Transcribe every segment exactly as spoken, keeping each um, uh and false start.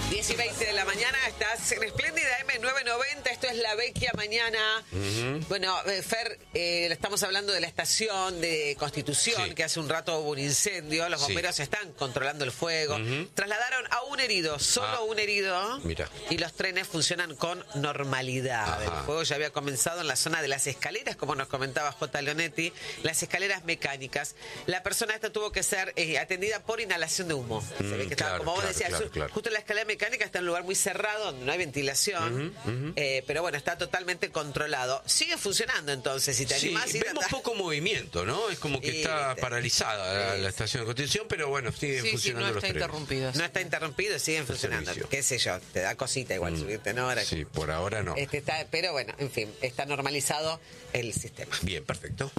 diez y veinte de la mañana, estás en Espléndida eme novecientos noventa, esto es La Vecchia Mañana. Uh-huh. Bueno, eh, Fer, eh, estamos hablando de la estación de Constitución, sí. que hace un rato hubo un incendio, los bomberos sí. están controlando el fuego. Uh-huh. Trasladaron a un herido, solo ah, un herido, mira. y los trenes funcionan con normalidad. Ajá. El fuego ya había comenzado en la zona de las escaleras, como nos comentaba J. Leonetti, las escaleras mecánicas. La persona esta tuvo que ser eh, atendida por inhalación de humo. Mm, Se ve que estaba, claro, como vos claro, decías, claro, claro. justo en la escalera mecánica está en un lugar muy cerrado, donde no hay ventilación, uh-huh, uh-huh. Eh, pero bueno, está totalmente controlado. Sigue funcionando entonces, si te sí, animás. Vemos andar... poco movimiento, ¿no? Es como que sí, está te... paralizada la, la estación de Constitución, pero bueno, siguen sí, funcionando sí, no los está trenes. Interrumpido. No está interrumpido, siguen funcionando. Servicio. Qué sé yo, te da cosita igual mm. subirte en hora. Sí, por ahora no. Este está, pero bueno, en fin, está normalizado el sistema. Bien, perfecto.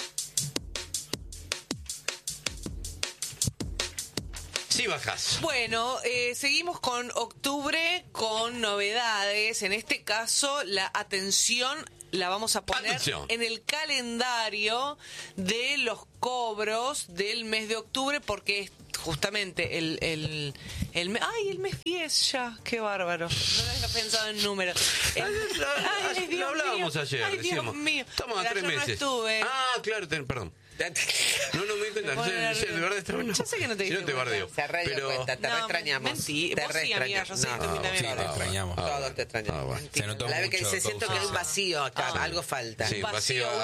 Sí, bajas. Bueno, eh, seguimos con octubre, con novedades. En este caso, la atención la vamos a poner atención. en el calendario de los cobros del mes de octubre, porque es justamente el, el, el mes... ¡Ay, el mes diez ya! ¡Qué bárbaro! No lo había pensado en números. El, ¡Ay, Dios Lo hablábamos mío. ayer, ¡Ay, decíamos. Dios mío! Estamos a tres yo meses. No estuve. Ah, claro, ten, perdón. No, no me di cuenta. No, de verdad está bueno. Yo sé que no te si diste no te bardeo. Se re pero... cuenta, te no, re extrañamos. Mentí. Te Vos re sí, amiga, yo sé que tú también. Sí, te extrañamos. Todos te extrañamos. Se notó La vez que mucho se siento que hay un vacío acá, ah. algo falta. Sí, vacío.